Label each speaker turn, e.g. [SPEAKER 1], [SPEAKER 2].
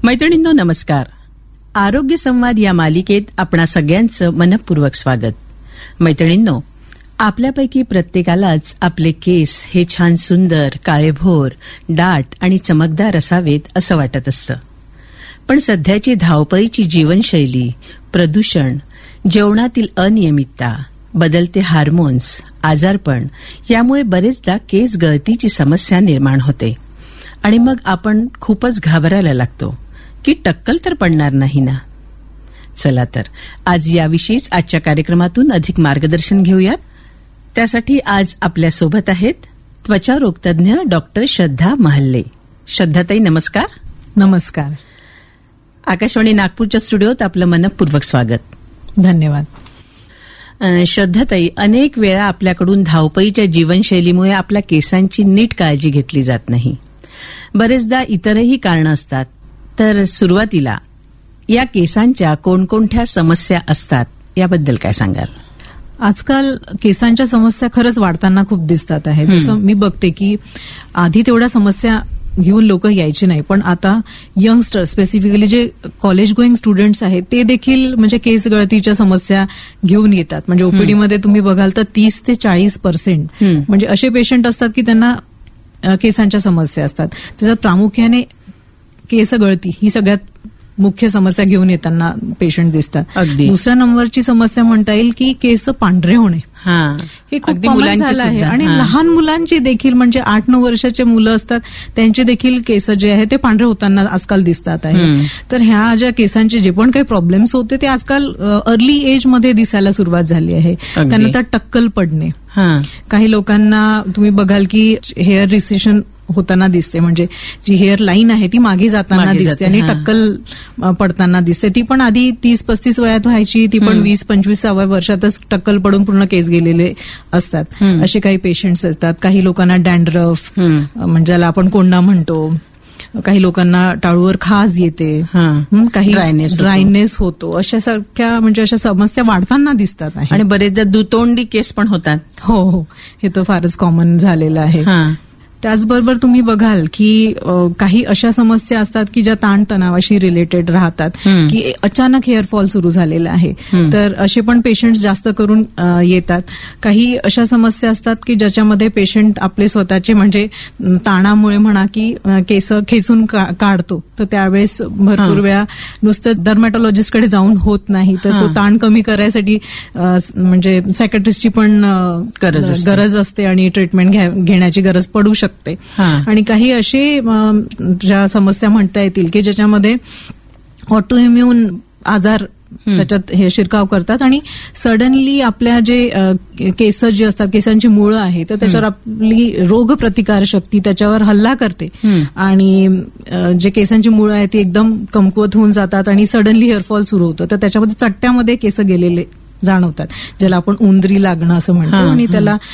[SPEAKER 1] मैत्रिणींनो नमस्कार. आरोग्य संवाद या मालिकेत आपणा सगळ्यांचं मनपूर्वक स्वागत. मैत्रिणींनो, आपल्यापैकी प्रत्येकालाच आपले केस हे छान सुंदर, काळेभोर, दाट आणि चमकदार असावेत असं वाटत असतं. पण सध्याची धावपळीची जीवनशैली, प्रदूषण, जेवणातील अनियमितता, बदलते हार्मोन्स, आजारपण यामुळे बरेचदा केस गळतीची समस्या निर्माण होते आणि मग आपण खूपच घाबरायला लागतो की टक्कल तर पडणार नाही ना. चला तर आज याविषयीच आजच्या कार्यक्रमातून अधिक मार्गदर्शन घेऊयात. त्यासाठी आज आपल्यासोबत आहेत त्वचा रोगतज्ञ डॉक्टर श्रद्धा महल्ले. श्रद्धाताई नमस्कार.
[SPEAKER 2] नमस्कार.
[SPEAKER 1] आकाशवाणी नागपूरच्या स्टुडिओत आपलं मनपूर्वक स्वागत.
[SPEAKER 2] धन्यवाद.
[SPEAKER 1] श्रद्धाताई, अनेक वेळा आपल्याकडून धावपळीच्या जीवनशैलीमुळे आपल्या केसांची नीट काळजी घेतली जात नाही. बरेचदा इतरही कारणं असतात. तर सुरुवातीला या केसांच्या कोणकोणत्या समस्या असतात याबद्दल काय सांगाल?
[SPEAKER 2] आजकाल केसांच्या समस्या खरंच वाढताना खूप दिसतात आहेत. जसं मी बघते की आधी तेवढ्या समस्या घेऊन लोक यायचे नाही, पण आता यंगस्टर स्पेसिफिकली जे कॉलेज गोईंग स्टुडंट्स आहेत ते देखील म्हणजे केस गळतीच्या समस्या घेऊन येतात. म्हणजे ओपीडीमध्ये तुम्ही बघाल तर 30 ते 40% म्हणजे असे पेशंट असतात की त्यांना केसांच्या समस्या असतात. त्याच्यात प्रामुख्याने केस गळती ही सगळ्यात मुख्य समस्या घेऊन येताना पेशंट दिसतात. दुसऱ्या नंबरची समस्या म्हणता येईल की केस पांढरे होणे. हे खूप कॉमन झालं आहे आणि लहान मुलांची देखील म्हणजे 8-9 वर्षाचे मुलं असतात त्यांचे देखील केस जे आहे ते पांढरे होताना आजकाल दिसतात आहे. तर ह्या ज्या केसांचे जे पण काही प्रॉब्लेम्स होते ते आजकाल अर्ली एज मध्ये दिसायला सुरुवात झाली आहे. त्यानंतर टक्कल पडणे. काही लोकांना तुम्ही बघाल की हेअर रिसेशन होताना दिसते, म्हणजे जी हेअर लाईन आहे ती मागे जाताना दिसते आणि टक्कल पडताना दिसते. ती पण आधी 30-35 वयात व्हायची, ती पण 20-25व्या वर्षातच टक्कल पडून पूर्ण केस गेलेले असतात. असे काही पेशंट्स असतात. काही लोकांना डॅन्ड्रफ म्हणजे ज्याला आपण कोंडा म्हणतो, काही लोकांना टाळूवर खाज येते, काही ड्रायनेस होतो. अशा सारख्या म्हणजे अशा समस्या वाढताना दिसतात आणि
[SPEAKER 1] बरेचदा दुतोंडी केस पण होतात.
[SPEAKER 2] हो, हे तर फारच कॉमन झालेलं आहे. त्याचबरोबर तुम्ही बघाल की काही अशा समस्या असतात की ज्या ताणतणावाशी रिलेटेड राहतात, की अचानक हेअरफॉल सुरू झालेला आहे. तर असे पण पेशंट्स जास्त करून येतात. काही अशा समस्या असतात की ज्याच्यामध्ये पेशंट आपले स्वतःचे म्हणजे ताणामुळे म्हणा की केस खेचून काढतो, तर त्यावेळेस भरपूर वेळा नुसतं डर्मॅटॉलॉजिस्टकडे जाऊन होत नाही, तर तो ताण कमी करायसाठी म्हणजे सायकॅट्रिस्टची पण गरज असते आणि ट्रीटमेंट घेण्याची गरज पडू शकते. आणि काही असे ज्या समस्या म्हणता येतील की ज्याच्यामध्ये ऑटोइम्युन आजार त्याच्यात हे शिरकाव करतात आणि सडनली आपल्या जे केस जे असतात, केसांची मुळं आहे, तर त्याच्यावर आपली रोग प्रतिकार शक्ती त्याच्यावर हल्ला करते आणि जे केसांची मुळं आहेत ती एकदम कमकुवत होऊन जातात आणि सडनली हेअरफॉल सुरू होतं. तर त्याच्यामध्ये चट्ट्यामध्ये केस गेलेले जाणवतात, ज्याला आपण उंदरी लागणं असं म्हणतो आणि त्याला